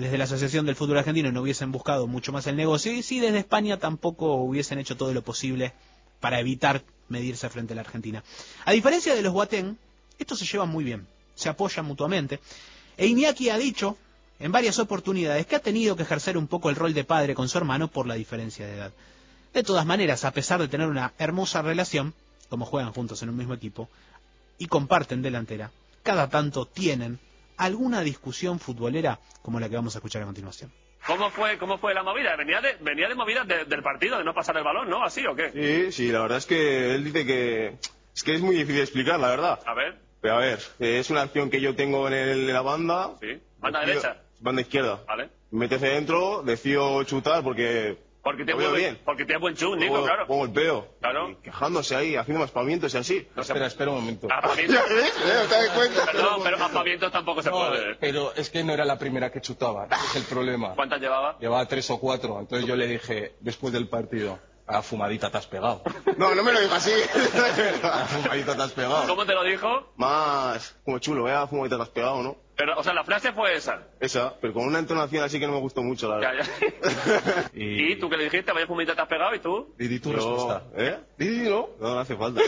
desde la Asociación del Fútbol Argentino no hubiesen buscado mucho más el negocio, y si desde España tampoco hubiesen hecho todo lo posible para evitar medirse frente a la Argentina. A diferencia de los Boateng, estos se llevan muy bien, se apoyan mutuamente, e Iñaki ha dicho en varias oportunidades que ha tenido que ejercer un poco el rol de padre con su hermano por la diferencia de edad. De todas maneras, a pesar de tener una hermosa relación, como juegan juntos en un mismo equipo y comparten delantera, cada tanto tienen alguna discusión futbolera como la que vamos a escuchar a continuación. ¿Cómo fue la movida? Venía de movida del partido, de no pasar el balón, ¿no? ¿Así o qué? Sí, la verdad es que él dice que es muy difícil de explicar, la verdad. A ver. Pero a ver, es una acción que yo tengo en la banda. Sí. ¿Banda derecha? Banda izquierda. Vale. Me metes dentro, decido chutar porque tienes buen chut, Nico, claro. Pongo el peo. Claro. Y quejándose ahí, haciendo aspavientos y así. No Espera un momento. Aspavientos. ¿Te das cuenta? Perdón, pero aspavientos tampoco se puede. Pero es que no era la primera que chutaba, ese es el problema. ¿Cuántas llevaba? Llevaba 3 o 4, entonces yo le dije, después del partido, a la fumadita te has pegado. No me lo dijo así. A la fumadita te has pegado. ¿Cómo te lo dijo? Más como chulo, a la fumadita te has pegado, ¿no? Pero, o sea, la frase fue esa. Esa, pero con una entonación así que no me gustó mucho, la verdad. Ya. ¿Y tú qué le dijiste? Vaya fumadita te has pegado, ¿y tú? Di tu respuesta. No hace falta.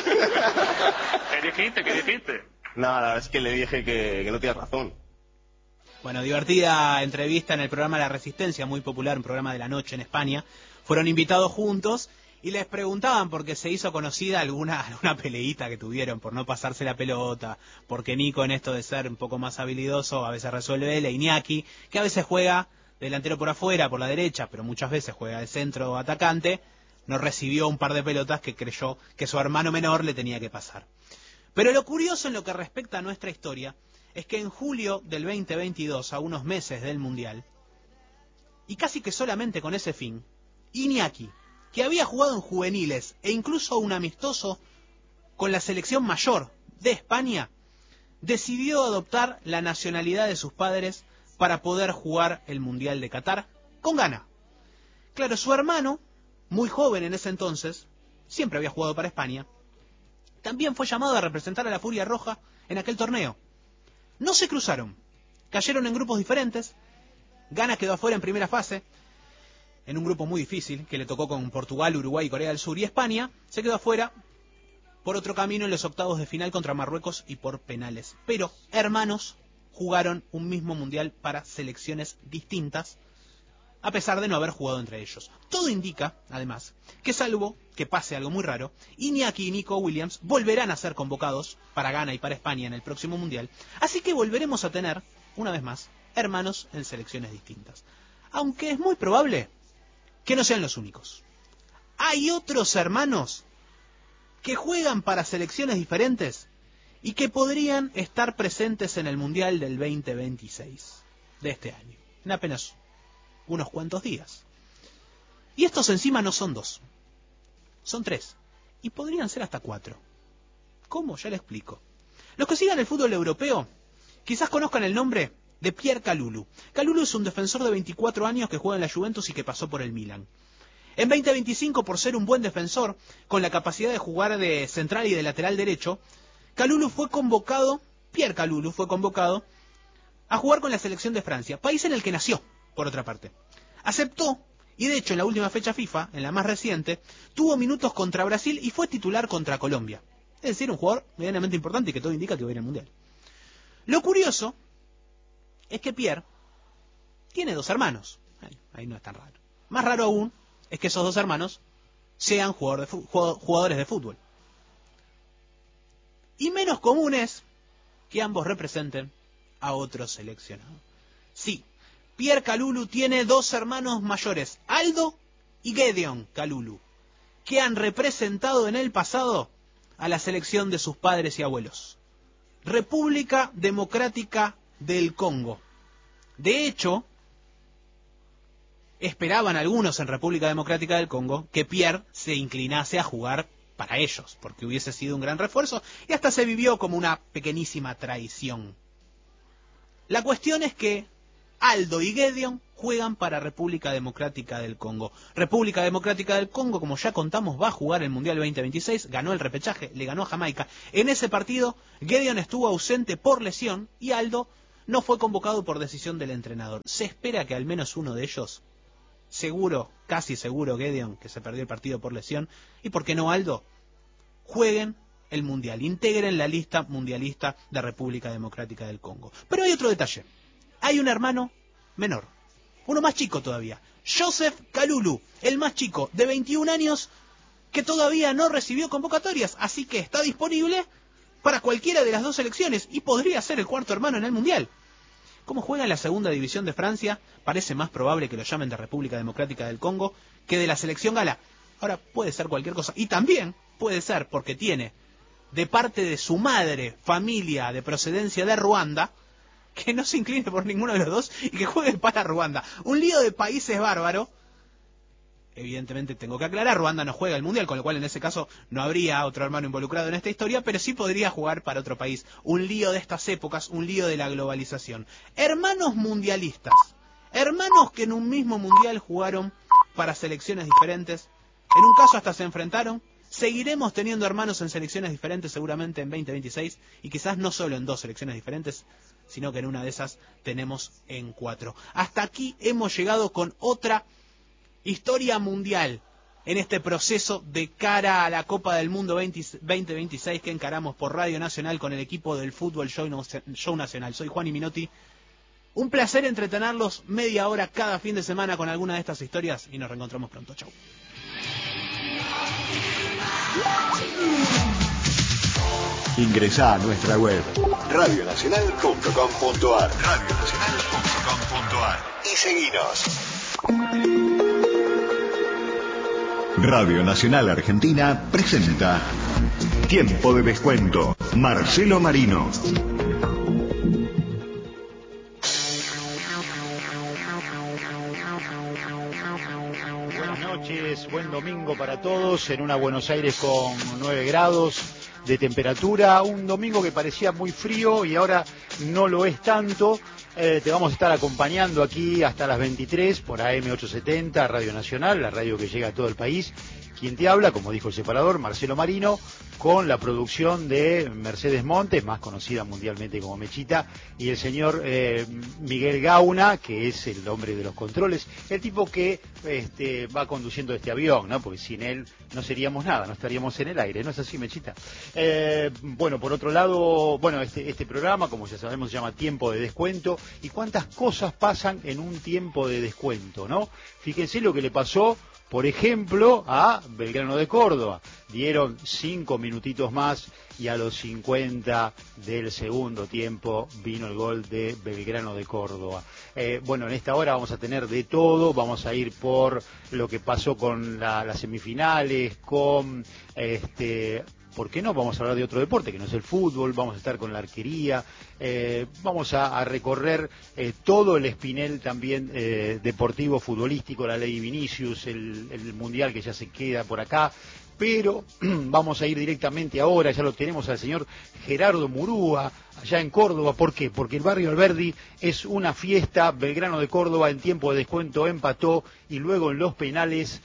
¿Qué dijiste? Nada, la verdad es que le dije que no tienes razón. Bueno, divertida entrevista en el programa La Resistencia, muy popular, un programa de la noche en España. Fueron invitados juntos y les preguntaban porque se hizo conocida alguna peleita que tuvieron por no pasarse la pelota, porque Nico en esto de ser un poco más habilidoso a veces resuelve él, e Iñaki, que a veces juega delantero por afuera, por la derecha, pero muchas veces juega de centro atacante, no recibió un par de pelotas que creyó que su hermano menor le tenía que pasar. Pero lo curioso en lo que respecta a nuestra historia es que en julio del 2022, a unos meses del Mundial, y casi que solamente con ese fin, Iñaki, que había jugado en juveniles e incluso un amistoso con la selección mayor de España, decidió adoptar la nacionalidad de sus padres para poder jugar el Mundial de Qatar con gana. Claro, su hermano, muy joven en ese entonces, siempre había jugado para España, también fue llamado a representar a la Furia Roja en aquel torneo. No se cruzaron, cayeron en grupos diferentes. Ghana quedó afuera en primera fase, en un grupo muy difícil, que le tocó con Portugal, Uruguay, Corea del Sur, y España se quedó afuera por otro camino en los octavos de final contra Marruecos y por penales. Pero hermanos jugaron un mismo mundial para selecciones distintas, a pesar de no haber jugado entre ellos. Todo indica, además, que salvo que pase algo muy raro, Iñaki y Nico Williams volverán a ser convocados para Ghana y para España en el próximo mundial, así que volveremos a tener, una vez más, hermanos en selecciones distintas. Aunque es muy probable que no sean los únicos. Hay otros hermanos que juegan para selecciones diferentes y que podrían estar presentes en el Mundial del 2026 de este año, en apenas unos cuantos días. Y estos encima no son 2, son 3, y podrían ser hasta 4. ¿Cómo? Ya le explico. Los que sigan el fútbol europeo quizás conozcan el nombre de Pierre Kalulu. Kalulu es un defensor de 24 años que juega en la Juventus y que pasó por el Milan. En 2025, por ser un buen defensor, con la capacidad de jugar de central y de lateral derecho, Pierre Kalulu fue convocado a jugar con la selección de Francia, país en el que nació, por otra parte. Aceptó, y de hecho en la última fecha FIFA, en la más reciente, tuvo minutos contra Brasil y fue titular contra Colombia. Es decir, un jugador medianamente importante y que todo indica que va a ir al Mundial. Lo curioso es que Pierre tiene 2 hermanos. Ahí no es tan raro. Más raro aún es que esos 2 hermanos sean jugadores de fútbol. Y menos común es que ambos representen a otro seleccionado. Sí, Pierre Kalulu tiene 2 hermanos mayores, Aldo y Gedeon Kalulu, que han representado en el pasado a la selección de sus padres y abuelos. República Democrática del Congo. De hecho, esperaban algunos en República Democrática del Congo que Pierre se inclinase a jugar para ellos, porque hubiese sido un gran refuerzo, y hasta se vivió como una pequeñísima traición. La cuestión es que Aldo y Gedeon juegan para República Democrática del Congo. República Democrática del Congo, como ya contamos, va a jugar el Mundial 2026, ganó el repechaje, le ganó a Jamaica. En ese partido, Gedeon estuvo ausente por lesión y Aldo no fue convocado por decisión del entrenador. Se espera que al menos uno de ellos, seguro, casi seguro Gedeon, que se perdió el partido por lesión, y por qué no Aldo, jueguen el Mundial, integren la lista mundialista de República Democrática del Congo. Pero hay otro detalle, hay un hermano menor, uno más chico todavía, Joseph Kalulu, el más chico, de 21 años, que todavía no recibió convocatorias, así que está disponible para cualquiera de las dos selecciones y podría ser el cuarto hermano en el Mundial. Como juega en la segunda división de Francia, parece más probable que lo llamen de República Democrática del Congo que de la selección gala. Ahora, puede ser cualquier cosa, y también puede ser porque tiene de parte de su madre, familia de procedencia de Ruanda, que no se incline por ninguno de los dos y que juegue para Ruanda. Un lío de países bárbaro. Evidentemente tengo que aclarar, Ruanda no juega el Mundial, con lo cual en ese caso no habría otro hermano involucrado en esta historia, pero sí podría jugar para otro país. Un lío de estas épocas, un lío de la globalización. Hermanos mundialistas, hermanos que en un mismo Mundial jugaron para selecciones diferentes, en un caso hasta se enfrentaron. Seguiremos teniendo hermanos en selecciones diferentes seguramente en 2026, y quizás no solo en dos selecciones diferentes, sino que en una de esas tenemos en 4. Hasta aquí hemos llegado con otra historia mundial en este proceso de cara a la Copa del Mundo 2026 que encaramos por Radio Nacional con el equipo del Fútbol Show Nacional. Soy Juan Minotti. Un placer entretenerlos media hora cada fin de semana con alguna de estas historias y nos reencontramos pronto. Chau. Ingresá a nuestra web radionacional.com.ar y seguinos. Radio Nacional Argentina presenta Tiempo de Descuento. Marcelo Marino. Buenas noches, buen domingo para todos en una Buenos Aires con 9 grados de temperatura, un domingo que parecía muy frío y ahora no lo es tanto. Te vamos a estar acompañando aquí hasta las 23 por AM870, Radio Nacional, la radio que llega a todo el país. Quien te habla, como dijo el separador, Marcelo Marino, con la producción de Mercedes Montes, más conocida mundialmente como Mechita, y el señor Miguel Gauna, que es el hombre de los controles, el tipo que va conduciendo este avión, ¿no? Porque sin él no seríamos nada, no estaríamos en el aire, ¿no es así, Mechita? Bueno, por otro lado, bueno, este programa, como ya sabemos, se llama Tiempo de Descuento, y cuántas cosas pasan en un tiempo de descuento, ¿no? Fíjense lo que le pasó, por ejemplo, a Belgrano de Córdoba. Dieron 5 minutitos más y a los 50 del segundo tiempo vino el gol de Belgrano de Córdoba. Bueno, en esta hora vamos a tener de todo, vamos a ir por lo que pasó con las semifinales, con ¿por qué no? Vamos a hablar de otro deporte que no es el fútbol, vamos a estar con la arquería, vamos a recorrer todo el espinel también deportivo, futbolístico, la ley Vinicius, el mundial que ya se queda por acá, pero vamos a ir directamente ahora, ya lo tenemos al señor Gerardo Murúa, allá en Córdoba. ¿Por qué? Porque el barrio Alberdi es una fiesta. Belgrano de Córdoba en tiempo de descuento empató y luego en los penales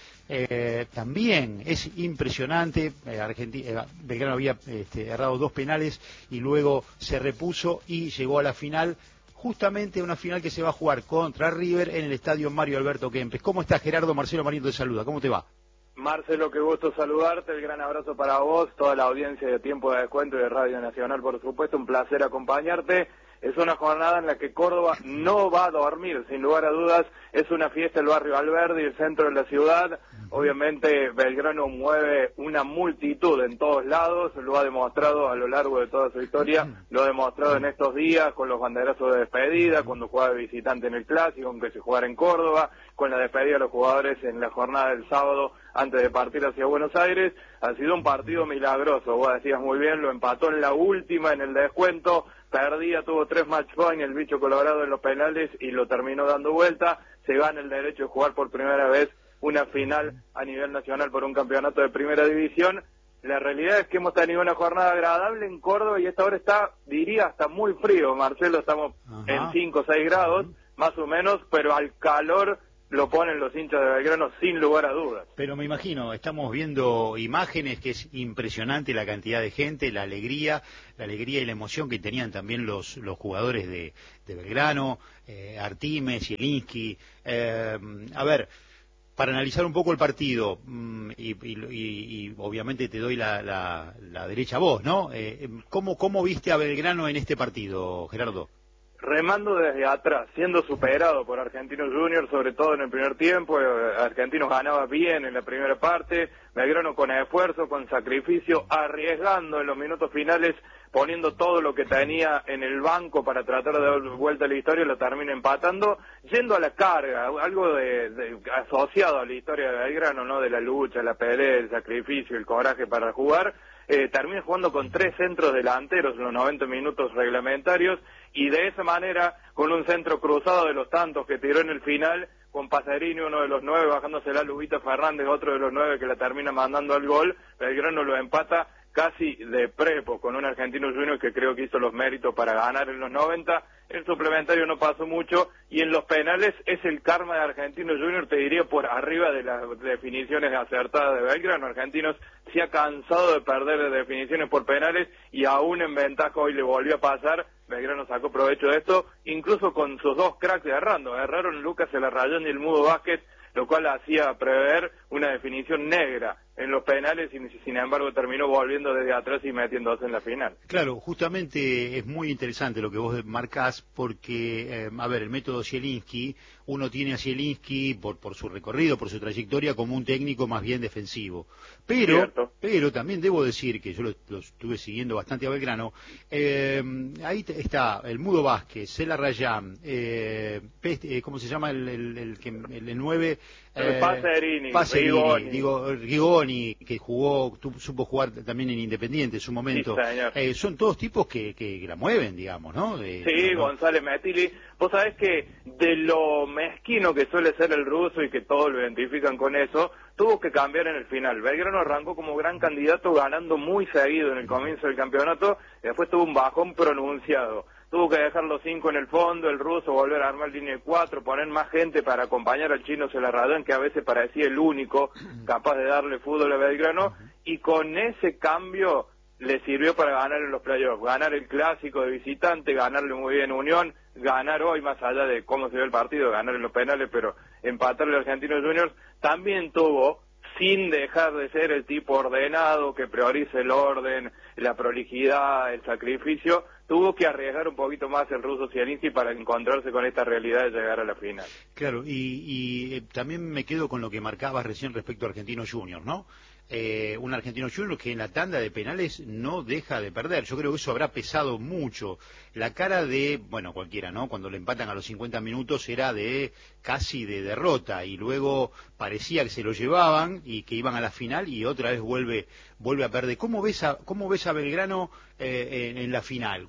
también es impresionante. Belgrano había errado 2 penales y luego se repuso y llegó a la final, justamente una final que se va a jugar contra River en el estadio Mario Alberto Kempes. ¿Cómo estás, Gerardo? Marcelo Marino te saluda. ¿Cómo te va? Marcelo, qué gusto saludarte, el gran abrazo para vos, toda la audiencia de Tiempo de Descuento y de Radio Nacional, por supuesto, un placer acompañarte. Es una jornada en la que Córdoba no va a dormir, sin lugar a dudas, es una fiesta el barrio Alberdi, el centro de la ciudad. Obviamente Belgrano mueve una multitud en todos lados, lo ha demostrado a lo largo de toda su historia, lo ha demostrado en estos días con los banderazos de despedida, cuando jugaba de visitante en el Clásico, aunque se jugara en Córdoba, con la despedida de los jugadores en la jornada del sábado antes de partir hacia Buenos Aires. Ha sido un partido milagroso, vos decías muy bien, lo empató en la última, en el descuento, perdía, tuvo 3 match points, el bicho colorado en los penales y lo terminó dando vuelta. Se gana el derecho de jugar por primera vez una final a nivel nacional por un campeonato de primera división. La realidad es que hemos tenido una jornada agradable en Córdoba y esta hora está, diría, hasta muy frío, Marcelo, estamos en 5 o 6 grados, más o menos, pero al calor lo ponen los hinchas de Belgrano sin lugar a dudas. Pero me imagino, estamos viendo imágenes que es impresionante la cantidad de gente, la alegría y la emoción que tenían también los jugadores de Belgrano, Artime, Zielinski. A ver, para analizar un poco el partido, y obviamente te doy la derecha a vos, ¿no? ¿Cómo viste a Belgrano en este partido, Gerardo? Remando desde atrás, siendo superado por Argentinos Juniors, sobre todo en el primer tiempo. Argentinos ganaba bien en la primera parte, Belgrano con esfuerzo, con sacrificio, arriesgando en los minutos finales, poniendo todo lo que tenía en el banco para tratar de dar vuelta a la historia, lo termina empatando, yendo a la carga, algo asociado a la historia de Belgrano, ¿no? De la lucha, la pelea, el sacrificio, el coraje para jugar. Termina jugando con 3 centros delanteros en los 90 minutos reglamentarios, y de esa manera, con un centro cruzado de los tantos que tiró en el final, con Pacerini, uno de los 9, bajándose la Lubita Fernández, otro de los 9 que la termina mandando al gol, Belgrano lo empata casi de prepo, con un Argentino Junior que creo que hizo los méritos para ganar en los 90, el suplementario no pasó mucho, y en los penales es el karma de Argentinos Junior, te diría, por arriba de las definiciones acertadas de Belgrano. Argentinos se ha cansado de perder de definiciones por penales, y aún en ventaja hoy le volvió a pasar. Belgrano sacó provecho de esto, incluso con sus 2 cracks errando. Erraron Lucas Elarrayón y el Mudo Vázquez, lo cual hacía prever una definición negra en los penales, y sin embargo terminó volviendo desde atrás y metiéndose en la final. Claro, justamente es muy interesante lo que vos marcás, porque, a ver, el método Zielinski, uno tiene a Zielinski por su recorrido, por su trayectoria, como un técnico más bien defensivo. Pero también debo decir que yo lo estuve siguiendo bastante a Belgrano, ahí está el Mudo Vázquez, Cela Rayán, ¿cómo se llama el 9? Pacerini, Rigoni, que supo jugar también en Independiente en su momento. Sí, son todos tipos que la mueven, digamos, ¿no? Sí, González Metili. Vos sabés que de lo mezquino que suele ser el ruso, y que todos lo identifican con eso, tuvo que cambiar en el final. Belgrano arrancó como gran candidato, ganando muy seguido en el comienzo del campeonato, y después tuvo un bajón pronunciado. Tuvo que dejar los 5 en el fondo, el ruso volver a armar línea de 4, poner más gente para acompañar al chino Celarradón, que a veces parecía el único capaz de darle fútbol a Belgrano, y con ese cambio le sirvió para ganar en los playoffs, ganar el clásico de visitante, ganarle muy bien Unión, ganar hoy, más allá de cómo se ve el partido, ganar en los penales, pero empatarle a Argentinos Juniors. También tuvo, sin dejar de ser el tipo ordenado, que prioriza el orden, la prolijidad, el sacrificio, tuvo que arriesgar un poquito más el ruso Zielinski para encontrarse con esta realidad de llegar a la final. Claro, y también me quedo con lo que marcabas recién respecto a Argentinos Juniors, ¿no? Un Argentino Junior que en la tanda de penales no deja de perder. Yo creo que eso habrá pesado mucho. La cara de, bueno, cualquiera, ¿no? Cuando le empatan a los 50 minutos era de casi de derrota, y luego parecía que se lo llevaban y que iban a la final, y otra vez vuelve a perder. ¿Cómo ves a Belgrano en la final?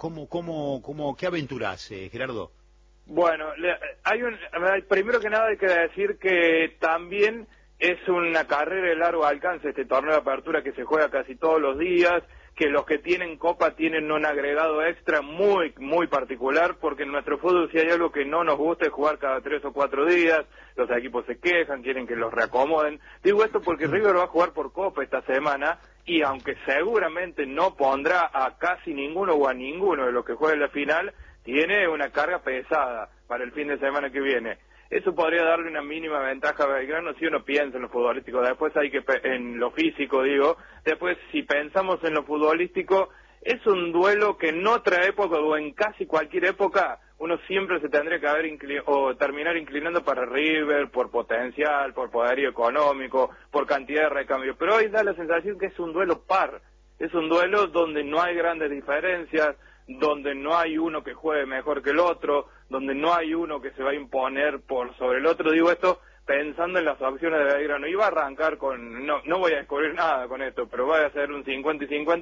¿Qué aventurás, Gerardo? Bueno, primero que nada hay que decir que también es una carrera de largo alcance este torneo de apertura, que se juega casi todos los días, que los que tienen copa tienen un agregado extra muy muy particular, porque en nuestro fútbol, si hay algo que no nos gusta, es jugar cada 3 o 4 días, los equipos se quejan, quieren que los reacomoden. Digo esto porque River va a jugar por copa esta semana, y aunque seguramente no pondrá a casi ninguno o a ninguno de los que jueguen la final, tiene una carga pesada para el fin de semana que viene. Eso podría darle una mínima ventaja a Belgrano si uno piensa en lo futbolístico. Después en lo físico, digo. Después, si pensamos en lo futbolístico, es un duelo que en otra época o en casi cualquier época uno siempre se tendría que terminar inclinando para River por potencial, por poderío económico, por cantidad de recambio. Pero hoy da la sensación que es un duelo par. Es un duelo donde no hay grandes diferencias, donde no hay uno que juegue mejor que el otro, donde no hay uno que se va a imponer por sobre el otro. Digo esto pensando en las opciones de Belgrano. Iba a arrancar con, no voy a descubrir nada con esto, pero voy a hacer un 50 y 50.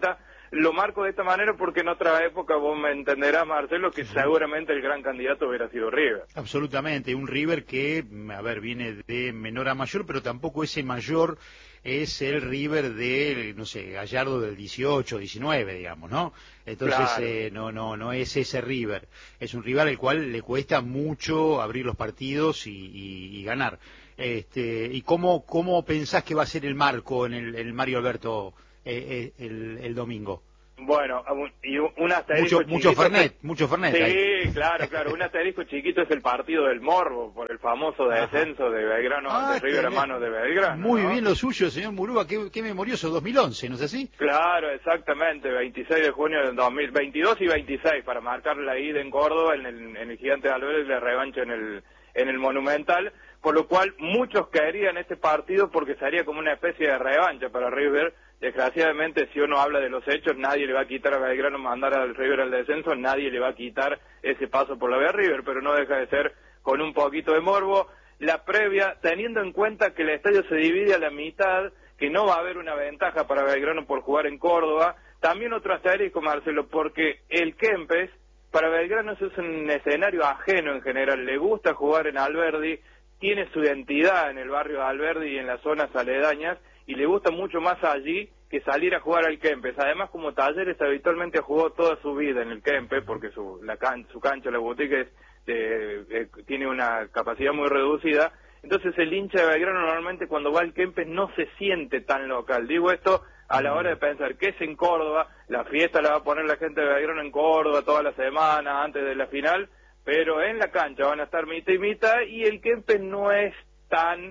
lo marco de esta manera porque en otra época vos me entenderás, Marcelo, que seguramente el gran candidato hubiera sido River. Absolutamente, un River que, a ver, viene de menor a mayor, pero tampoco ese mayor es el River de, no sé, Gallardo del 18, 19, digamos, ¿no? Entonces, Claro. no es ese River. Es un rival al cual le cuesta mucho abrir los partidos y ganar. ¿Y cómo pensás que va a ser el marco en el Mario Alberto el domingo? Bueno, y un asterisco Mucho chiquito. mucho Fernet. Sí, Ahí. claro, un asterisco chiquito es el partido del Morbo, por el famoso descenso de Belgrano, de River a manos de Belgrano. Muy ¿no? bien lo suyo, señor Murúa, qué memorioso, 2011, ¿no es así? Claro, exactamente, 26 de junio del 2022 y 26, para marcar la ida en Córdoba, en el Gigante de Alvear, y la revancha en el Monumental, por lo cual muchos caerían este partido porque sería como una especie de revancha para River. Desgraciadamente, si uno habla de los hechos, nadie le va a quitar a Belgrano mandar al River al descenso, nadie le va a quitar ese paso por la vía River, pero no deja de ser con un poquito de morbo. La previa, teniendo en cuenta que el estadio se divide a la mitad, que no va a haber una ventaja para Belgrano por jugar en Córdoba. También otro asterisco, Marcelo, porque el Kempes, para Belgrano eso es un escenario ajeno en general, le gusta jugar en Alberdi, tiene su identidad en el barrio de Alberdi y en las zonas aledañas, y le gusta mucho más allí que salir a jugar al Kempes. Además, como Talleres habitualmente jugó toda su vida en el Kempes, porque su cancha, la boutique, tiene una capacidad muy reducida. Entonces el hincha de Belgrano normalmente cuando va al Kempes no se siente tan local. Digo esto a la hora de pensar que es en Córdoba, la fiesta la va a poner la gente de Belgrano en Córdoba toda la semana antes de la final, pero en la cancha van a estar mitad y mitad, y el Kempes no es tan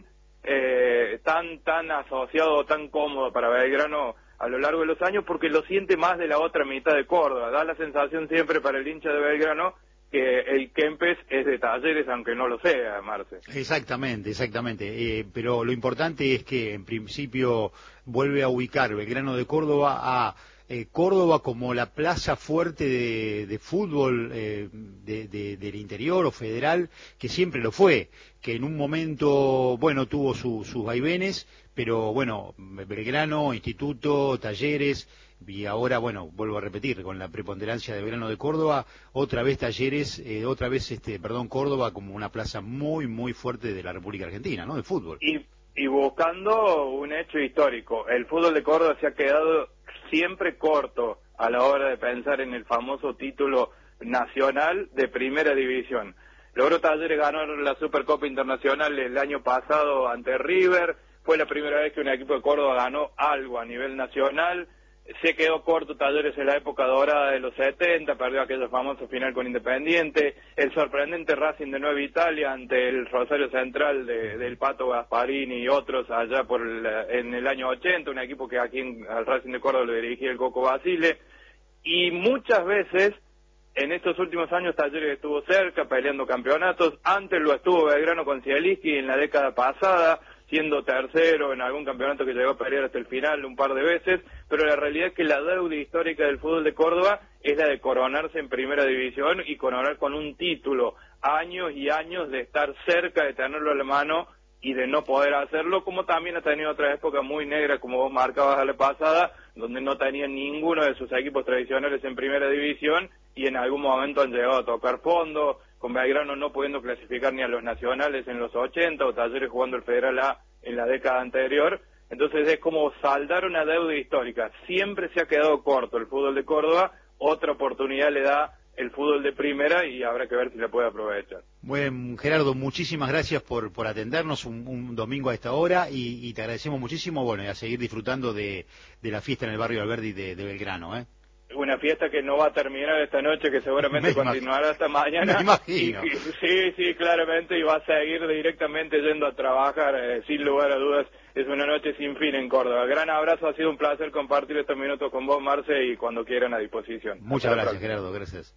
asociado o tan cómodo para Belgrano a lo largo de los años, porque lo siente más de la otra mitad de Córdoba. Da la sensación siempre para el hincha de Belgrano que el Kempes es de Talleres, aunque no lo sea, Marce. Exactamente. Pero lo importante es que en principio vuelve a ubicar Belgrano de Córdoba a Córdoba como la plaza fuerte de fútbol del interior o federal, que siempre lo fue, que en un momento, bueno, tuvo sus vaivenes, pero bueno, Belgrano, Instituto, Talleres, y ahora, bueno, vuelvo a repetir, con la preponderancia de Belgrano de Córdoba, otra vez Talleres, Córdoba como una plaza muy, muy fuerte de la República Argentina, ¿no?, de fútbol. Y buscando un hecho histórico, el fútbol de Córdoba se ha quedado siempre corto a la hora de pensar en el famoso título nacional de primera división. Logró Talleres ganar la Supercopa Internacional el año pasado ante River, fue la primera vez que un equipo de Córdoba ganó algo a nivel nacional. Se quedó corto Talleres en la época dorada de los 70, perdió aquella famosa final con Independiente, el sorprendente Racing de Nueva Italia ante el Rosario Central del Pato Gasparini y otros allá en el año 80, un equipo que aquí al Racing de Córdoba lo dirigía el Coco Basile, y muchas veces en estos últimos años Talleres estuvo cerca peleando campeonatos. Antes lo estuvo Belgrano con Zielinski en la década pasada, siendo tercero en algún campeonato que llegó a pelear hasta el final un par de veces, pero la realidad es que la deuda histórica del fútbol de Córdoba es la de coronarse en primera división y coronar con un título, años y años de estar cerca de tenerlo a la mano y de no poder hacerlo, como también ha tenido otra época muy negra, como vos marcabas a la pasada, donde no tenía ninguno de sus equipos tradicionales en primera división y en algún momento han llegado a tocar fondo, con Belgrano no pudiendo clasificar ni a los nacionales en los 80 o Talleres jugando el Federal A en la década anterior. Entonces es como saldar una deuda histórica. Siempre se ha quedado corto el fútbol de Córdoba, otra oportunidad le da el fútbol de primera y habrá que ver si la puede aprovechar. Bueno, Gerardo, muchísimas gracias por atendernos un domingo a esta hora y te agradecemos muchísimo, bueno, y a seguir disfrutando de la fiesta en el barrio Alberdi de Belgrano, ¿eh? Una fiesta que no va a terminar esta noche, que seguramente continuará hasta mañana. Me imagino. Sí, claramente, y va a seguir directamente yendo a trabajar, sin lugar a dudas. Es una noche sin fin en Córdoba. Gran abrazo, ha sido un placer compartir estos minutos con vos, Marce, y cuando quieran a disposición. Muchas gracias, Gerardo, gracias.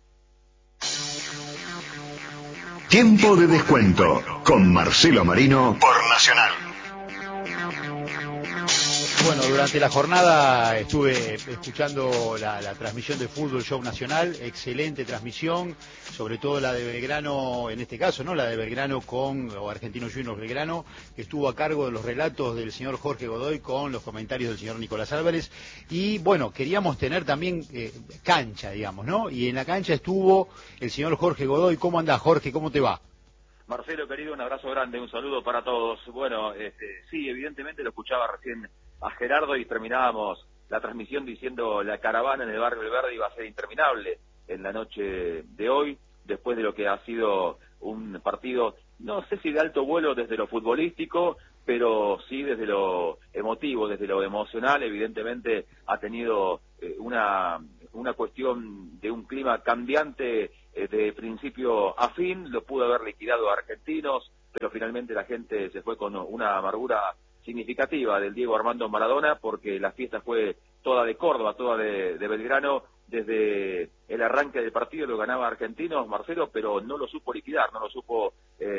Tiempo de descuento con Marcelo Marino por Nacional. Bueno, durante la jornada estuve escuchando la transmisión de Fútbol Show Nacional, excelente transmisión, sobre todo la de Belgrano, en este caso, ¿no? La de Belgrano o Argentinos Juniors Belgrano, que estuvo a cargo de los relatos del señor Jorge Godoy con los comentarios del señor Nicolás Álvarez. Y bueno, queríamos tener también cancha, digamos, ¿no? Y en la cancha estuvo el señor Jorge Godoy. ¿Cómo andás, Jorge? ¿Cómo te va? Marcelo, querido, un abrazo grande, un saludo para todos. Bueno, sí, evidentemente lo escuchaba recién a Gerardo y terminábamos la transmisión diciendo la caravana en el barrio del Verde iba a ser interminable en la noche de hoy, después de lo que ha sido un partido, no sé si de alto vuelo desde lo futbolístico, pero sí desde lo emotivo, desde lo emocional. Evidentemente ha tenido una cuestión de un clima cambiante de principio a fin. Lo pudo haber liquidado a Argentinos, pero finalmente la gente se fue con una amargura significativa del Diego Armando Maradona, porque la fiesta fue toda de Córdoba, toda de Belgrano. Desde el arranque del partido lo ganaba Argentinos, Marcelo, pero no lo supo liquidar, no lo supo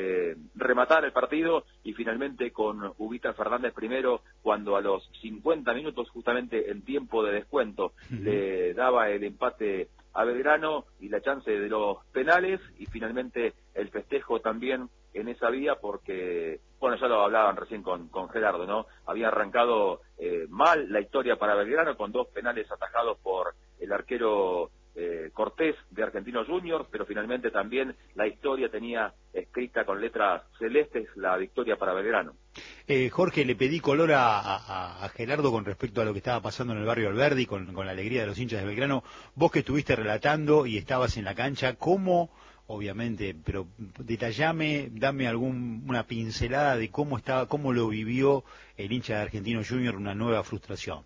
rematar el partido, y finalmente con Huguita Fernández primero, cuando a los 50 minutos, justamente en tiempo de descuento, le daba el empate a Belgrano y la chance de los penales, y finalmente el festejo también en esa vía, porque, bueno, ya lo hablaban recién con Gerardo, ¿no? Había arrancado mal la historia para Belgrano, con 2 penales atajados por el arquero Cortés de Argentinos Juniors, pero finalmente también la historia tenía escrita con letras celestes la victoria para Belgrano. Jorge, le pedí color a Gerardo con respecto a lo que estaba pasando en el barrio Alberdi, con la alegría de los hinchas de Belgrano. Vos que estuviste relatando y estabas en la cancha, ¿cómo, obviamente, pero detallame, dame una pincelada de cómo lo vivió el hincha de Argentinos Juniors, una nueva frustración?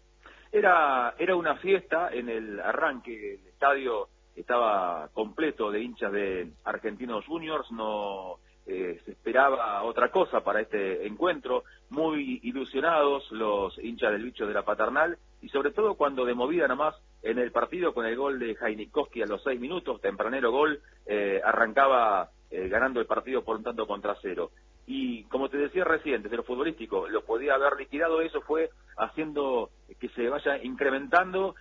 Era una fiesta en el arranque, el estadio estaba completo de hinchas de Argentinos Juniors, no se esperaba otra cosa para este encuentro, muy ilusionados los hinchas del bicho de la Paternal, y sobre todo cuando de movida nomás en el partido con el gol de Jainikowski a los 6 minutos, tempranero gol, arrancaba ganando el partido por un tanto contra 0. Y como te decía recién, desde lo futbolístico, lo podía haber liquidado. Eso fue haciendo que se vaya incrementando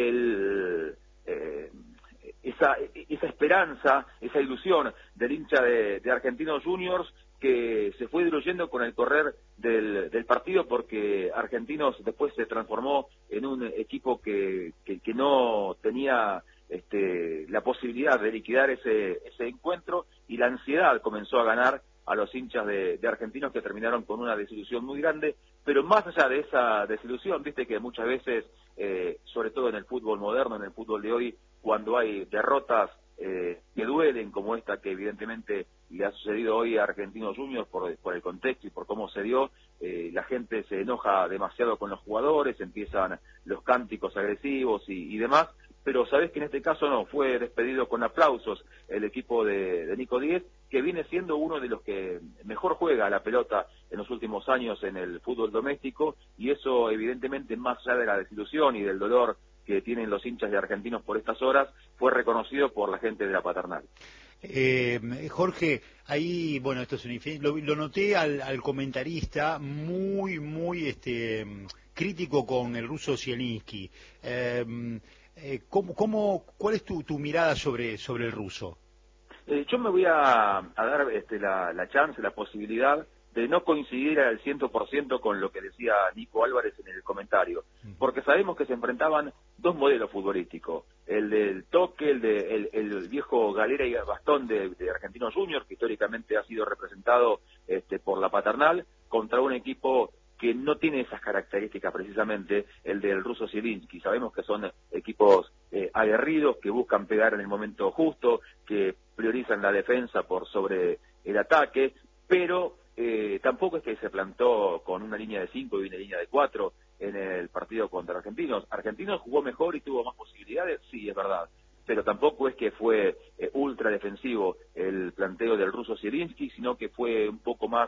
esa esperanza, esa ilusión del hincha de Argentinos Juniors, que se fue diluyendo con el correr del partido, porque Argentinos después se transformó en un equipo que no tenía la posibilidad de liquidar ese encuentro, y la ansiedad comenzó a ganar a los hinchas de Argentinos, que terminaron con una desilusión muy grande. Pero más allá de esa desilusión, viste que muchas veces, sobre todo en el fútbol moderno, en el fútbol de hoy, cuando hay derrotas que duelen, como esta que evidentemente le ha sucedido hoy a Argentinos Juniors por el contexto y por cómo se dio, la gente se enoja demasiado con los jugadores, empiezan los cánticos agresivos y demás. Pero sabés que en este caso no, fue despedido con aplausos el equipo de Nico Díez, que viene siendo uno de los que mejor juega la pelota en los últimos años en el fútbol doméstico, y eso evidentemente, más allá de la desilusión y del dolor que tienen los hinchas de Argentinos por estas horas, fue reconocido por la gente de la Paternal. Jorge, ahí, bueno, esto es lo noté al comentarista muy crítico con el ruso Zielinski. ¿Cuál es tu mirada sobre el ruso? Yo me voy a dar la chance, la posibilidad de no coincidir al 100% con lo que decía Nico Álvarez en el comentario, porque sabemos que se enfrentaban 2 modelos futbolísticos, el del toque, el viejo galera y bastón de Argentinos Juniors, que históricamente ha sido representado por la Paternal, contra un equipo que no tiene esas características, precisamente el del ruso Zielinski. Sabemos que son equipos aguerridos, que buscan pegar en el momento justo, que priorizan la defensa por sobre el ataque, pero tampoco es que se plantó con una línea de 5 y una línea de 4 en el partido contra Argentinos. Argentinos jugó mejor y tuvo más posibilidades, sí, es verdad, pero tampoco es que fue ultra defensivo el planteo del ruso Zielinski, sino que fue un poco más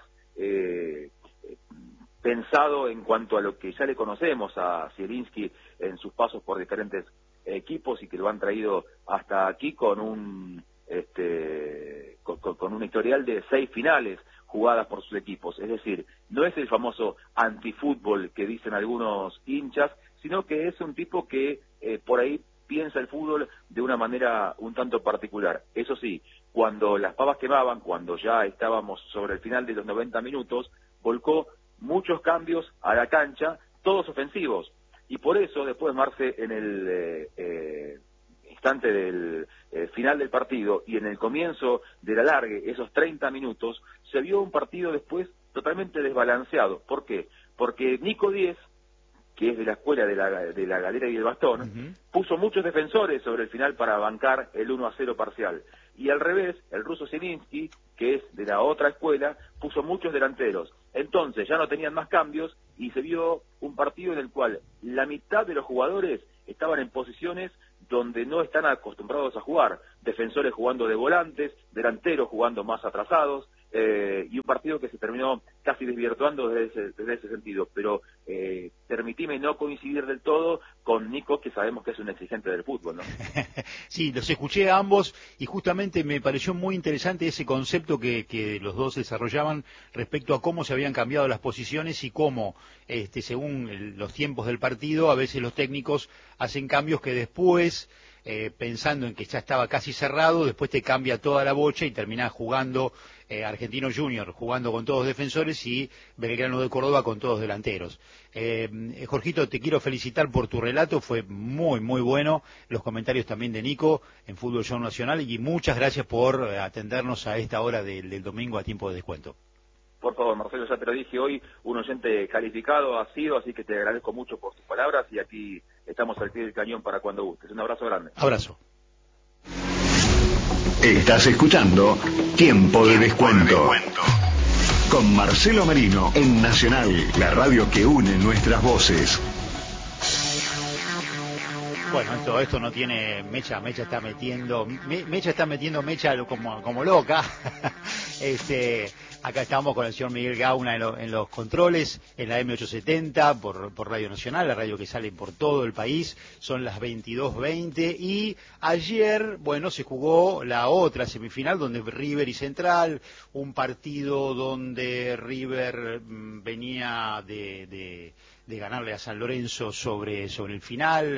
pensado en cuanto a lo que ya le conocemos a Zielinski en sus pasos por diferentes equipos, y que lo han traído hasta aquí con un historial de 6 finales jugadas por sus equipos. Es decir, no es el famoso antifútbol que dicen algunos hinchas, sino que es un tipo que por ahí piensa el fútbol de una manera un tanto particular. Eso sí, cuando las pavas quemaban, cuando ya estábamos sobre el final de los 90 minutos, volcó muchos cambios a la cancha, todos ofensivos. Y por eso, después, Marce, en el instante del final del partido y en el comienzo del alargue, esos 30 minutos, se vio un partido después totalmente desbalanceado. ¿Por qué? Porque Nico Díez, que es de la escuela de la galera y el bastón, puso muchos defensores sobre el final para bancar el 1-0 parcial. Y al revés, el ruso Zielinski, que es de la otra escuela, puso muchos delanteros. Entonces ya no tenían más cambios y se vio un partido en el cual la mitad de los jugadores estaban en posiciones donde no están acostumbrados a jugar. Defensores jugando de volantes, delanteros jugando más atrasados, y un partido que se terminó casi desvirtuando desde ese sentido. Pero permitime no coincidir del todo con Nico, que sabemos que es un exigente del fútbol, ¿no? Sí, los escuché a ambos y justamente me pareció muy interesante ese concepto que los dos desarrollaban respecto a cómo se habían cambiado las posiciones y cómo, según los tiempos del partido, a veces los técnicos hacen cambios que después, pensando en que ya estaba casi cerrado, después te cambia toda la bocha y terminás jugando Argentino Junior, jugando con todos defensores, y Belgrano de Córdoba con todos delanteros. Jorgito, te quiero felicitar por tu relato, fue muy, muy bueno. Los comentarios también de Nico en Fútbol Show Nacional, y muchas gracias por atendernos a esta hora del domingo a tiempo de descuento. Por favor, Marcelo, ya te lo dije hoy, un oyente calificado ha sido, así que te agradezco mucho por tus palabras y aquí estamos al pie del cañón para cuando gustes. Un abrazo grande. Abrazo. Estás escuchando Tiempo de Descuento. Con Marcelo Merino en Nacional, la radio que une nuestras voces. Bueno, esto no tiene Mecha está metiendo Mecha como loca. Acá estamos con el señor Miguel Gauna en los controles, en la M870 por Radio Nacional, la radio que sale por todo el país. Son las 22:20 y ayer, se jugó la otra semifinal donde River y Central, un partido donde River venía de ganarle a San Lorenzo sobre el final,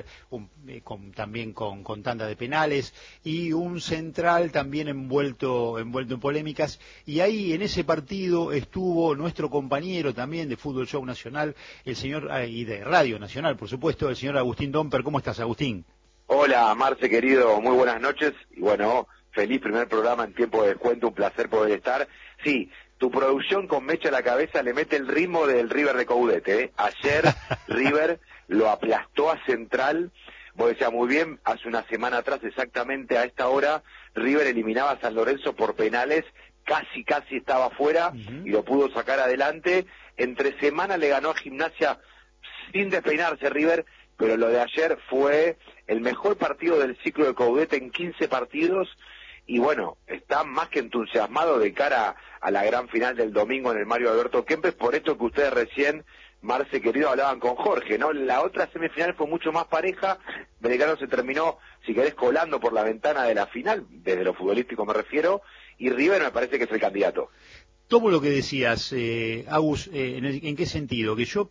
también con tanda de penales, y un Central también envuelto en polémicas. Y ahí en ese partido estuvo nuestro compañero también de Fútbol Show Nacional, el señor, y de Radio Nacional, por supuesto, el señor Agustín Domper. ¿Cómo estás, Agustín? Hola, Marce, querido, muy buenas noches. Y feliz primer programa en tiempo de descuento, un placer poder estar. Sí, tu producción con Mecha a la cabeza le mete el ritmo del River de Coudet, ¿eh? Ayer River lo aplastó a Central. Vos decías muy bien, hace una semana atrás, exactamente a esta hora, River eliminaba a San Lorenzo por penales, casi estaba fuera, y lo pudo sacar adelante. Entre semana le ganó a Gimnasia sin despeinarse River, pero lo de ayer fue el mejor partido del ciclo de Coudet en 15 partidos, y está más que entusiasmado de cara a la gran final del domingo en el Mario Alberto Kempes, por esto que ustedes recién, Marce querido, hablaban con Jorge, ¿no? La otra semifinal fue mucho más pareja, Belgrano se terminó, si querés, colando por la ventana de la final, desde lo futbolístico me refiero, y River me parece que es el candidato. Tomo lo que decías, Agus, ¿en qué sentido? Que yo,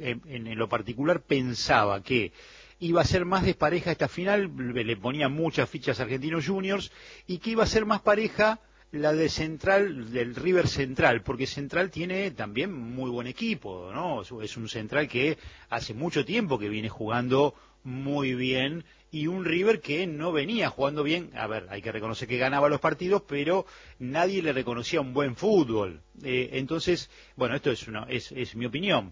en lo particular, pensaba que iba a ser más despareja esta final, le ponía muchas fichas a Argentinos Juniors, y que iba a ser más pareja la de Central, del River Central, porque Central tiene también muy buen equipo, ¿no? Es un Central que hace mucho tiempo que viene jugando muy bien, y un River que no venía jugando bien. A ver, hay que reconocer que ganaba los partidos, pero nadie le reconocía un buen fútbol. Entonces, esto es mi opinión.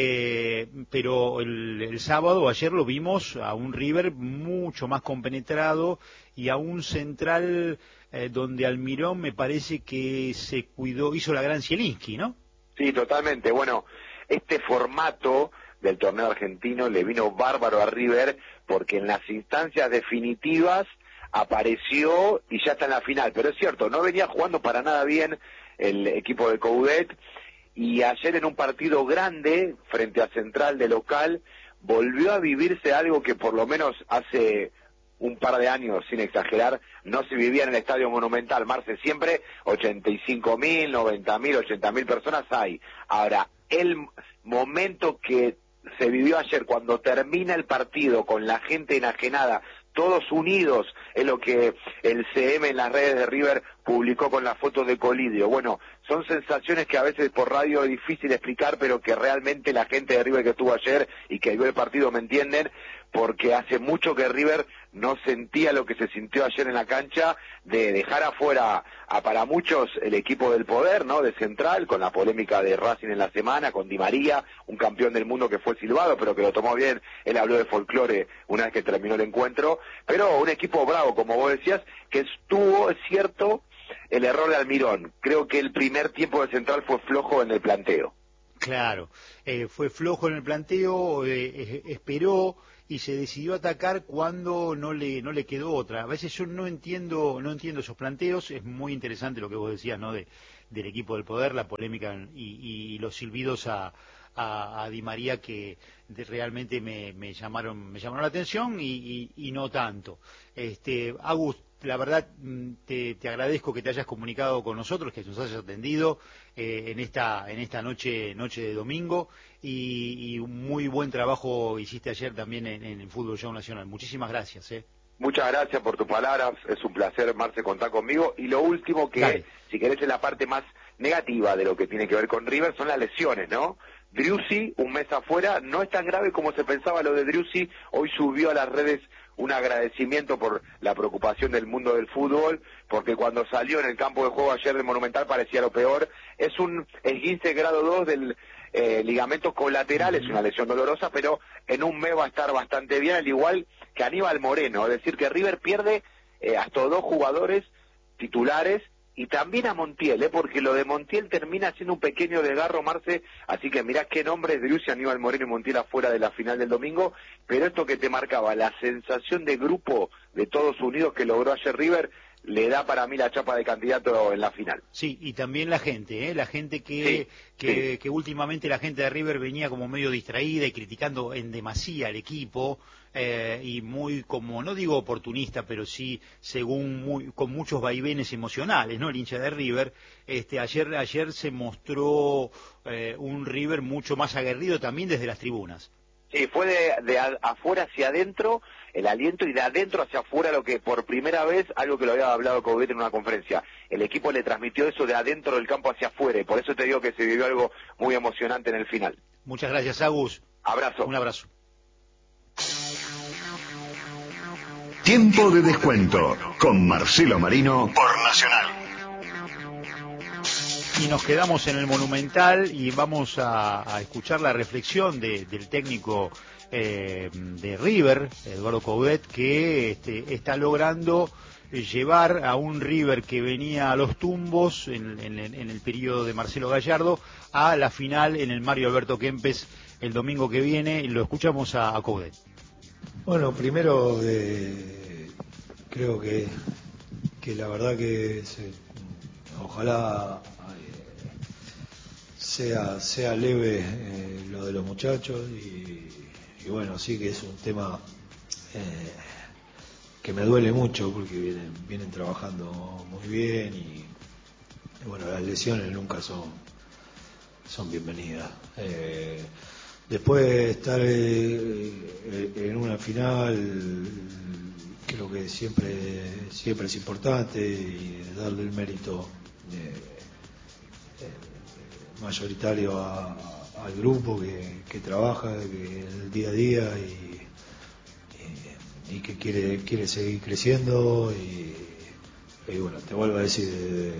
Pero el sábado, ayer lo vimos a un River mucho más compenetrado y a un Central donde Almirón me parece que se cuidó, hizo la gran Zielinski, ¿no? Sí, totalmente. Este formato del torneo argentino le vino bárbaro a River porque en las instancias definitivas apareció y ya está en la final. Pero es cierto, no venía jugando para nada bien el equipo de Coudet, y ayer en un partido grande frente a Central de local volvió a vivirse algo que por lo menos hace un par de años, sin exagerar, no se vivía en el Estadio Monumental, Marce, siempre 85.000, 90.000, 80.000 personas hay. Ahora, el momento que se vivió ayer, cuando termina el partido con la gente enajenada, todos unidos, es lo que el CM en las redes de River publicó con la foto de Colidio. Bueno, son sensaciones que a veces por radio es difícil explicar, pero que realmente la gente de River que estuvo ayer y que vio el partido me entienden, porque hace mucho que River no sentía lo que se sintió ayer en la cancha, de dejar afuera a para muchos el equipo del poder, ¿no?, de Central, con la polémica de Racing en la semana, con Di María, un campeón del mundo que fue silbado, pero que lo tomó bien. Él habló de folclore una vez que terminó el encuentro, pero un equipo bravo, como vos decías, que estuvo, es cierto, el error de Almirón. Creo que el primer tiempo de Central fue flojo en el planteo. Claro, fue flojo en el planteo, esperó y se decidió atacar cuando no le quedó otra. A veces yo no entiendo esos planteos. Es muy interesante lo que vos decías, ¿no?, del equipo del poder, la polémica y los silbidos a Di María que realmente me llamaron la atención y no tanto. Agus, la verdad te agradezco que te hayas comunicado con nosotros, que nos hayas atendido en esta noche de domingo, y un muy buen trabajo hiciste ayer también en el Fútbol Show Nacional. Muchísimas gracias. Muchas gracias por tus palabras, es un placer, Marce, contar conmigo. Y lo último que, Dale. si querés, es la parte más negativa de lo que tiene que ver con River, son las lesiones, ¿no? Driussi, un mes afuera, no es tan grave como se pensaba lo de Driussi. Hoy subió a las redes un agradecimiento por la preocupación del mundo del fútbol, porque cuando salió en el campo de juego ayer del Monumental parecía lo peor. Es un esguince grado 2 del ligamento colateral, es una lesión dolorosa, pero en un mes va a estar bastante bien, al igual que Aníbal Moreno. Es decir, que River pierde hasta 2 jugadores titulares, y también a Montiel, porque lo de Montiel termina siendo un pequeño desgarro, Marce. Así que mirá qué nombres: Driussi, Aníbal Moreno y Montiel afuera de la final del domingo. Pero esto que te marcaba, la sensación de grupo de todos unidos que logró ayer River, le da para mí la chapa de candidato en la final. Sí, y también la gente Sí. que últimamente la gente de River venía como medio distraída y criticando en demasía al equipo, y muy, como no digo oportunista, pero sí con muchos vaivenes emocionales, ¿no?, el hincha de River. Ayer se mostró un River mucho más aguerrido también desde las tribunas. Sí, fue de afuera hacia adentro el aliento, y de adentro hacia afuera, lo que por primera vez, algo que lo había hablado Coudet en una conferencia, el equipo le transmitió eso de adentro del campo hacia afuera, y por eso te digo que se vivió algo muy emocionante en el final. Muchas gracias, Agus. Abrazo. Un abrazo. Tiempo de descuento con Marcelo Marino por Nacional. Y nos quedamos en el Monumental y vamos a escuchar la reflexión del técnico de River, Eduardo Coudet, que está logrando llevar a un River que venía a los tumbos en el periodo de Marcelo Gallardo a la final en el Mario Alberto Kempes el domingo que viene. Y lo escuchamos a Coudet. Bueno, primero creo que la verdad que ojalá sea leve lo de los muchachos, y bueno, sí que es un tema que me duele mucho, porque vienen trabajando muy bien, y bueno, las lesiones nunca son bienvenidas. Después de estar en una final, creo que siempre es importante, y darle el mérito mayoritario al grupo que trabaja, que el día a día, y que quiere seguir creciendo, y bueno, te vuelvo a decir,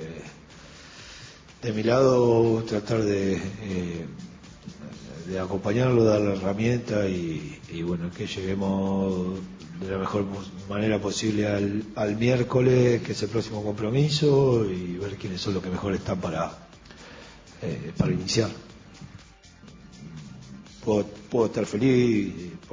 de mi lado, tratar de acompañarlo, darle herramientas, y bueno, que lleguemos de la mejor manera posible al miércoles, que es el próximo compromiso, y ver quiénes son los que mejor están para iniciar. Puedo estar feliz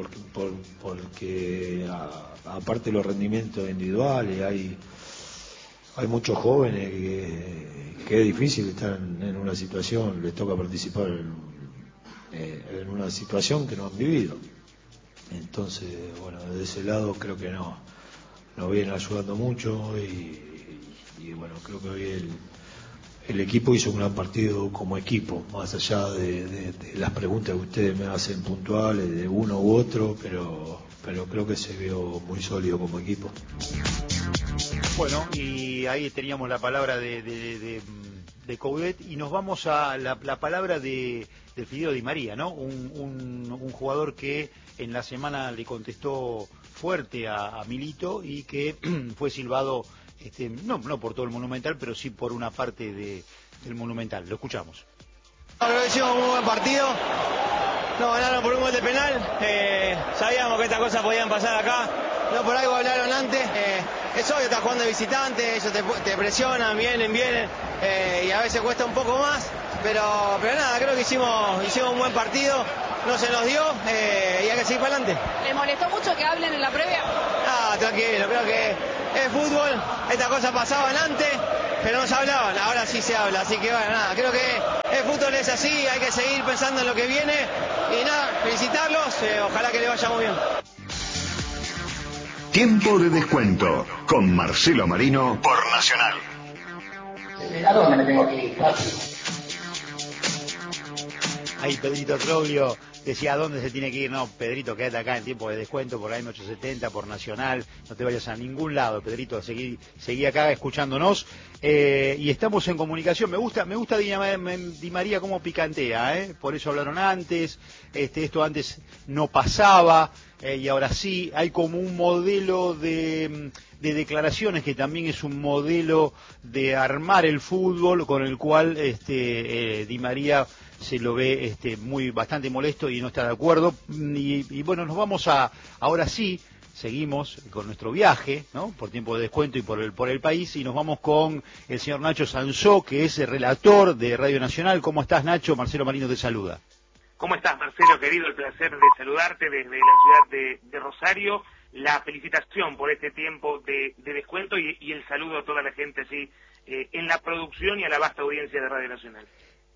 porque aparte de los rendimientos individuales, hay muchos jóvenes que es difícil estar en una situación, les toca participar en una situación que no han vivido. Entonces, bueno, de ese lado creo que no nos vienen ayudando mucho y bueno, creo que hoy el equipo hizo un gran partido como equipo, más allá de las preguntas que ustedes me hacen puntuales de uno u otro, pero creo que se vio muy sólido como equipo. Bueno, y ahí teníamos la palabra de Coudet y nos vamos a la palabra de Fideo Di María, ¿no? Un jugador que en la semana le contestó fuerte a Milito y que fue silbado, no por todo el Monumental, pero sí por una parte del Monumental. Lo escuchamos. Creo que hicimos un muy buen partido. Nos ganaron por un gol de penal. Sabíamos que estas cosas podían pasar acá. No por algo hablaron antes. Es obvio, estás jugando de visitante, ellos te presionan, vienen, y a veces cuesta un poco más. Pero nada, creo que hicimos un buen partido. No se nos dio y hay que seguir para adelante. ¿Les molestó mucho que hablen en la previa? Ah, tranquilo, creo que es fútbol. Estas cosas pasaban antes, pero no se hablaban. Ahora sí se habla, así que bueno, nada, creo que el fútbol es así, hay que seguir pensando en lo que viene. Y nada, felicitarlos, ojalá que les vaya muy bien. Tiempo de descuento con Marcelo Marino por Nacional. ¿A dónde me tengo que ir? Ahí Pedrito Troglio decía a dónde se tiene que ir. No, Pedrito, quédate acá en tiempo de descuento por la M870, por Nacional, no te vayas a ningún lado, Pedrito, seguí acá escuchándonos. Y estamos en comunicación. Me gusta Di María cómo picantea, por eso hablaron antes, esto antes no pasaba, y ahora sí, hay como un modelo de declaraciones que también es un modelo de armar el fútbol con el cual Di María se lo ve bastante molesto y no está de acuerdo. Y bueno, nos vamos ahora sí, seguimos con nuestro viaje, ¿no? Por tiempo de descuento y por el país, y nos vamos con el señor Nacho Sansó, que es el relator de Radio Nacional. ¿Cómo estás, Nacho? Marcelo Marino te saluda. ¿Cómo estás, Marcelo, querido? El placer de saludarte desde la ciudad de Rosario. La felicitación por este tiempo de descuento y el saludo a toda la gente así en la producción y a la vasta audiencia de Radio Nacional.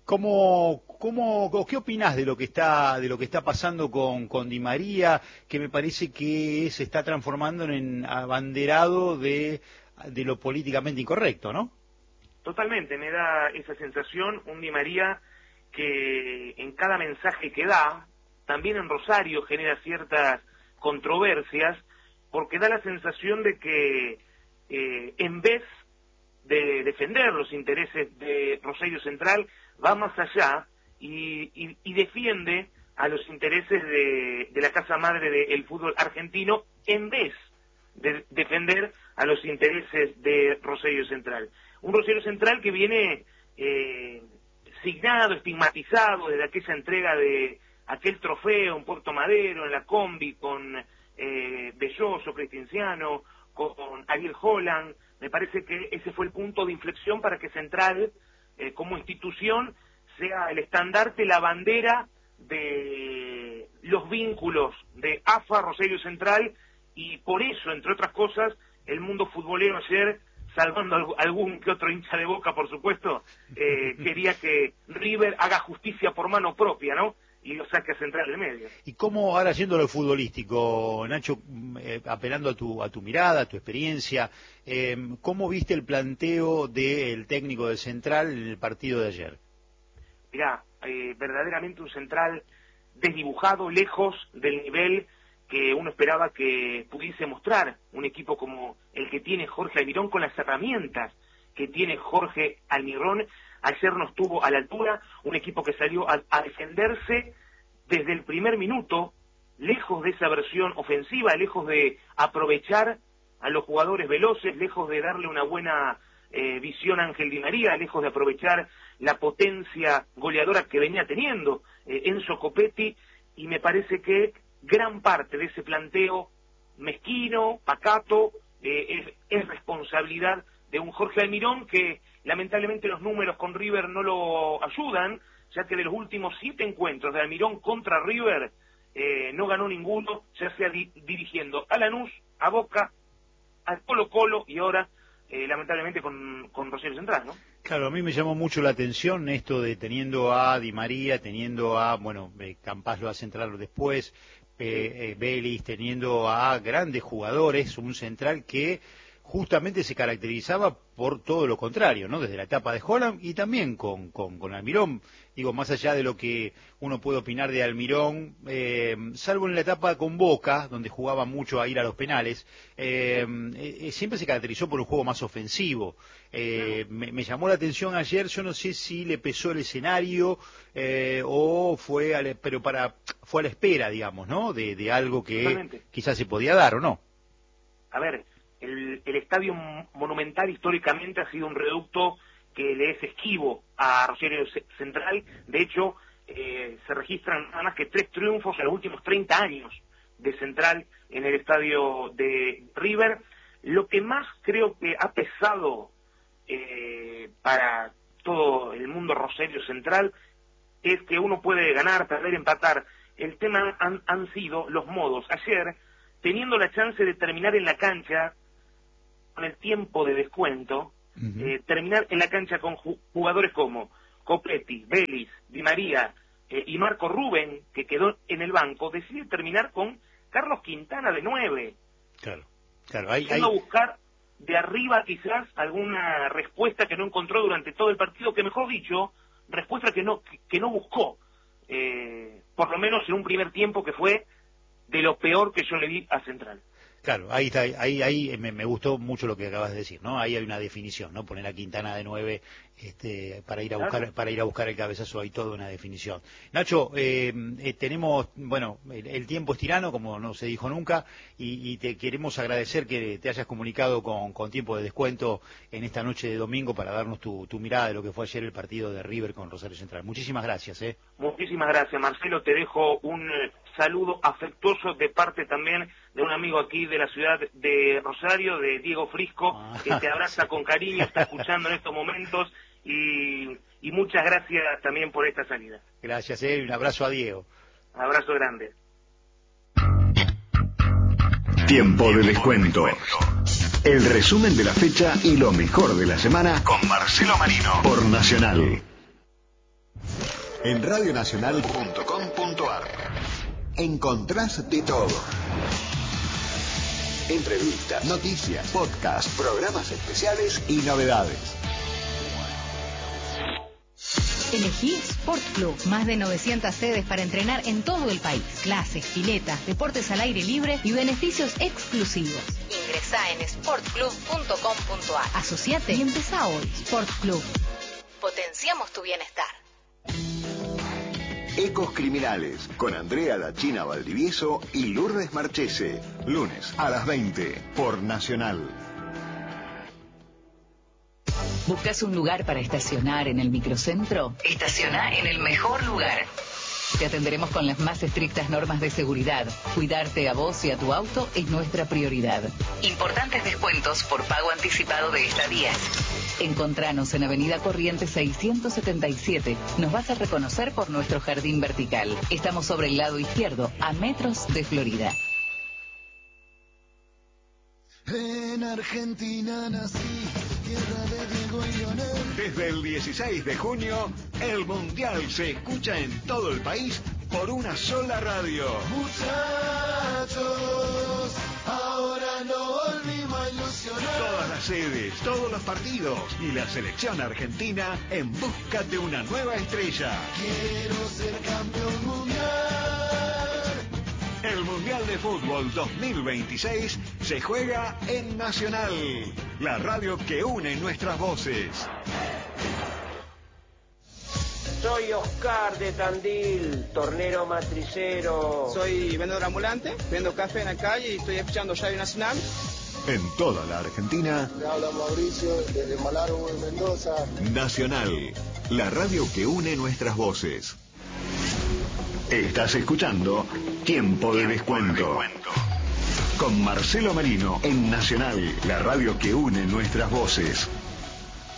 ¿Qué opinás de lo que está pasando con Di María, que me parece que se está transformando en abanderado de lo políticamente incorrecto, ¿no? Totalmente, me da esa sensación, un Di María que en cada mensaje que da, también en Rosario genera ciertas controversias, porque da la sensación de que en vez de defender los intereses de Rosario Central, va más allá y defiende a los intereses de la casa madre del fútbol argentino, en vez de defender a los intereses de Rosario Central. Un Rosario Central que viene signado, estigmatizado desde aquella entrega de aquel trofeo en Puerto Madero, en la combi, con Belloso, Cristianciano, con Ariel Holland. Me parece que ese fue el punto de inflexión para que Central, como institución, sea el estandarte, la bandera de los vínculos de AFA, Rosario Central, y por eso, entre otras cosas, el mundo futbolero ayer, salvando algún que otro hincha de Boca, por supuesto, quería que River haga justicia por mano propia, ¿no? Y lo saque a Central del medio. ¿Y cómo, ahora haciendo lo futbolístico, Nacho, apelando a tu mirada, a tu experiencia, cómo viste el planteo del técnico de Central en el partido de ayer? Mirá, verdaderamente un Central desdibujado, lejos del nivel que uno esperaba que pudiese mostrar un equipo como el que tiene Jorge Almirón, con las herramientas que tiene Jorge Almirón. Ayer no estuvo a la altura, un equipo que salió a defenderse desde el primer minuto, lejos de esa versión ofensiva, lejos de aprovechar a los jugadores veloces, lejos de darle una buena visión a Ángel Di María, lejos de aprovechar la potencia goleadora que venía teniendo Enzo Copetti, y me parece que gran parte de ese planteo mezquino, pacato, es responsabilidad de un Jorge Almirón que lamentablemente los números con River no lo ayudan, ya que de los últimos 7 encuentros de Almirón contra River no ganó ninguno, ya sea dirigiendo a Lanús, a Boca, al Colo-Colo y ahora lamentablemente con Rosario Central, ¿no? Claro, a mí me llamó mucho la atención esto de teniendo a Di María, teniendo a, Campás lo va a centrar después, Vélez, teniendo a grandes jugadores, un central que justamente se caracterizaba por todo lo contrario, ¿no? Desde la etapa de Holland y también con Almirón. Digo, más allá de lo que uno puede opinar de Almirón, salvo en la etapa con Boca, donde jugaba mucho a ir a los penales, siempre se caracterizó por un juego más ofensivo. Me llamó la atención ayer, yo no sé si le pesó el escenario o fue a la espera, digamos, ¿no? De algo que Totalmente. quizás se podía dar, ¿o no? A ver, el Estadio Monumental históricamente ha sido un reducto que le es esquivo a Rosario Central. De hecho, se registran nada más que 3 triunfos en los últimos 30 años de Central en el estadio de River. Lo que más creo que ha pesado para todo el mundo Rosario Central es que uno puede ganar, perder, empatar. El tema han sido los modos. Ayer, teniendo la chance de terminar en la cancha con el tiempo de descuento, terminar en la cancha con jugadores como Copetti, Vélez, Di María y Marco Rubén, que quedó en el banco, decide terminar con Carlos Quintana de 9. Claro. Hay... a buscar de arriba quizás alguna respuesta que no encontró durante todo el partido, que mejor dicho, respuesta que no buscó, por lo menos en un primer tiempo que fue de lo peor que yo le vi a Central. Claro, ahí está, ahí me gustó mucho lo que acabas de decir, ¿no? Ahí hay una definición, ¿no? Poner a Quintana de 9 para ir a buscar el cabezazo, hay toda una definición. Nacho, tenemos, bueno, el tiempo es tirano, como no se dijo nunca, y te queremos agradecer que te hayas comunicado con tiempo de descuento en esta noche de domingo para darnos tu mirada de lo que fue ayer el partido de River con Rosario Central. Muchísimas gracias, Muchísimas gracias, Marcelo. Te dejo un saludo afectuoso de parte también de un amigo aquí de la ciudad de Rosario, de Diego Frisco, que te abraza con cariño, está escuchando en estos momentos, y muchas gracias también por esta salida. Gracias, un abrazo a Diego. Abrazo grande. Tiempo de descuento. El resumen de la fecha y lo mejor de la semana con Marcelo Marino por Nacional. En radionacional.com.ar encontrás de todo. Entrevistas, noticias, podcasts, programas especiales y novedades. Elegí Sport Club, más de 900 sedes para entrenar en todo el país. Clases, piletas, deportes al aire libre y beneficios exclusivos. Ingresá en sportclub.com.ar. Asociate y empezá hoy. Sport Club. Potenciamos tu bienestar. Ecos Criminales, con Andrea La China Valdivieso y Lourdes Marchese. Lunes a las 20 por Nacional. ¿Buscas un lugar para estacionar en el microcentro? Estaciona en el mejor lugar. Te atenderemos con las más estrictas normas de seguridad. Cuidarte a vos y a tu auto es nuestra prioridad. Importantes descuentos por pago anticipado de estadías. Encontranos en Avenida Corrientes 677. Nos vas a reconocer por nuestro jardín vertical. Estamos sobre el lado izquierdo, a metros de Florida. En Argentina nací, tierra de Diego y Lionel. Desde el 16 de junio, el Mundial se escucha en todo el país por una sola radio. Muchachos, ahora no volvimos a ilusionar. Todas las sedes, todos los partidos y la selección argentina en busca de una nueva estrella. Quiero ser campeón mundial. El Mundial de Fútbol 2026 se juega en Nacional, la radio que une nuestras voces. Soy Oscar de Tandil, tornero matricero. Soy vendedor ambulante, vendo café en la calle y estoy escuchando Radio Nacional. En toda la Argentina. Le habla Mauricio desde Malargüe, Mendoza. Nacional, la radio que une nuestras voces. Estás escuchando Tiempo de Descuento. Con Marcelo Marino en Nacional, la radio que une nuestras voces.